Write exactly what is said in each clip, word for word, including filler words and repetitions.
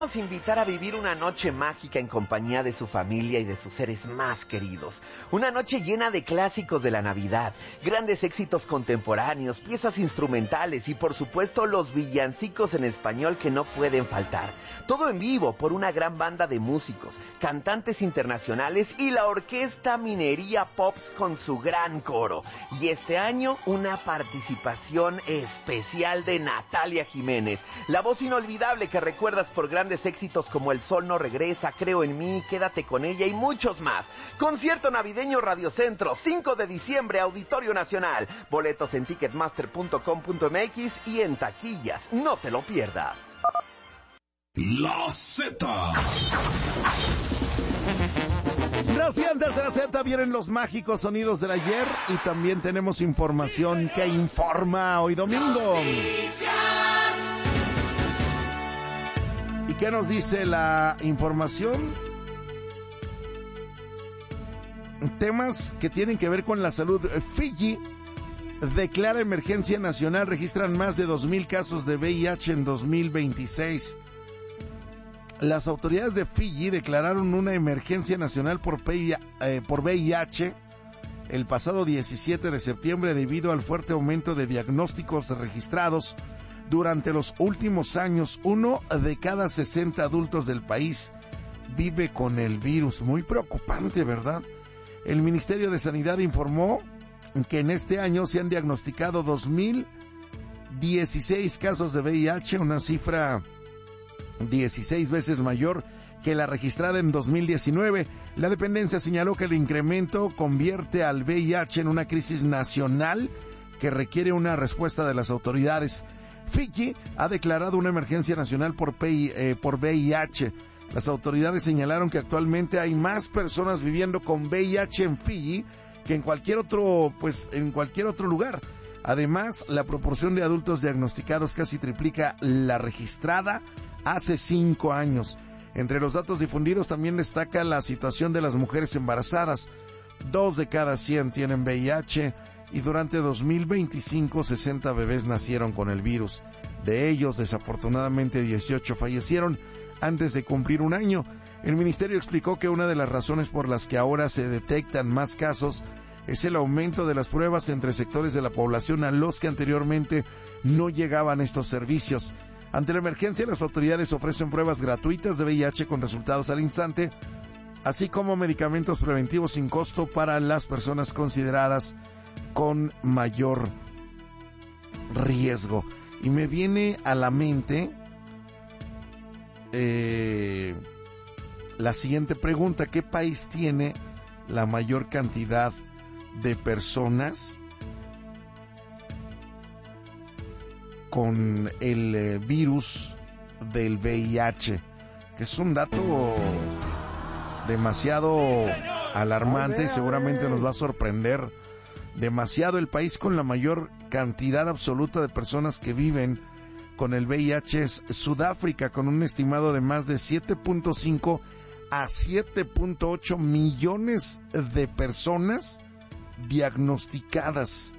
Vamos a invitar a vivir una noche mágica en compañía de su familia y de sus seres más queridos. Una noche llena de clásicos de la Navidad, grandes éxitos contemporáneos, piezas instrumentales y por supuesto los villancicos en español que no pueden faltar. Todo en vivo por una gran banda de músicos, cantantes internacionales y la Orquesta Minería Pops con su gran coro. Y este año una participación especial de Natalia Jiménez, la voz inolvidable que recuerdas por grandes éxitos como El Sol No Regresa, Creo en Mí, Quédate con Ella y muchos más. Concierto navideño Radio Centro, cinco de diciembre, Auditorio Nacional. Boletos en ticketmaster punto com punto m x y en taquillas. No te lo pierdas. La Z. Recientes de la Z vienen los mágicos sonidos del ayer y también tenemos información que informa hoy domingo. ¿Y qué nos dice la información? Temas que tienen que ver con la salud. Fiji declara emergencia nacional, registran más de dos mil casos de V I H en dos mil veintiséis. Las autoridades de Fiji declararon una emergencia nacional por, P I, eh, por V I H el pasado diecisiete de septiembre debido al fuerte aumento de diagnósticos registrados durante los últimos años. Uno de cada sesenta adultos del país vive con el virus. Muy preocupante, ¿verdad? El Ministerio de Sanidad informó que en este año se han diagnosticado dos mil dieciséis casos de V I H, una cifra dieciséis veces mayor que la registrada en dos mil diecinueve. La dependencia señaló que el incremento convierte al V I H en una crisis nacional que requiere una respuesta de las autoridades. Fiji ha declarado una emergencia nacional por, P I, eh, por V I H. Las autoridades señalaron que actualmente hay más personas viviendo con V I H en Fiji que en cualquier otro, pues, en cualquier otro lugar. Además, la proporción de adultos diagnosticados casi triplica la registrada hace cinco años. Entre los datos difundidos también destaca la situación de las mujeres embarazadas. Dos de cada cien tienen V I H. Y durante dos mil veinticinco, sesenta bebés nacieron con el virus. De ellos, desafortunadamente, dieciocho fallecieron antes de cumplir un año. El ministerio explicó que una de las razones por las que ahora se detectan más casos es el aumento de las pruebas entre sectores de la población a los que anteriormente no llegaban estos servicios. Ante la emergencia, las autoridades ofrecen pruebas gratuitas de V I H con resultados al instante, así como medicamentos preventivos sin costo para las personas consideradas con mayor riesgo. Y me viene a la mente eh, la siguiente pregunta: ¿qué país tiene la mayor cantidad de personas con el eh, virus del V I H? Que es un dato demasiado alarmante y seguramente nos va a sorprender demasiado. El país con la mayor cantidad absoluta de personas que viven con el V I H es Sudáfrica, con un estimado de más de siete punto cinco a siete punto ocho millones de personas diagnosticadas.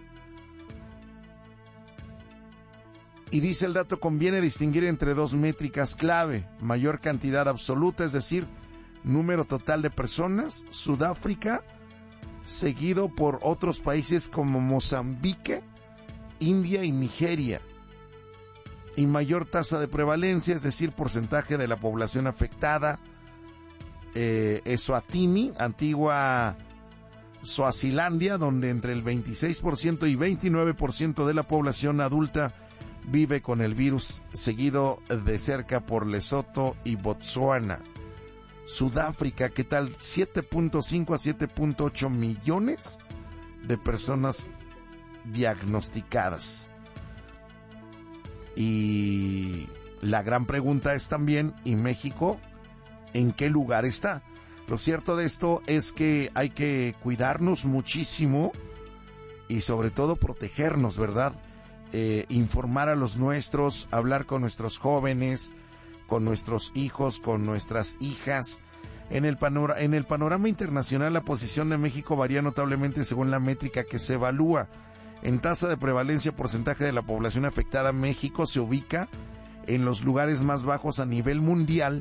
Y dice el dato: conviene distinguir entre dos métricas clave: mayor cantidad absoluta, es decir, número total de personas, Sudáfrica, seguido por otros países como Mozambique, India y Nigeria. Y mayor tasa de prevalencia, es decir, porcentaje de la población afectada, eh, Eswatini, antigua Suazilandia, donde entre el veintiséis por ciento y veintinueve por ciento de la población adulta vive con el virus, seguido de cerca por Lesoto y Botsuana. Sudáfrica, ¿qué tal? siete punto cinco a siete punto ocho millones de personas diagnosticadas. Y la gran pregunta es también, ¿y México en qué lugar está? Lo cierto de esto es que hay que cuidarnos muchísimo y sobre todo protegernos, ¿verdad? Eh, informar a los nuestros, hablar con nuestros jóvenes, con nuestros hijos, con nuestras hijas. En el, panora- en el panorama internacional, la posición de México varía notablemente según la métrica que se evalúa. En tasa de prevalencia, porcentaje de la población afectada, México se ubica en los lugares más bajos a nivel mundial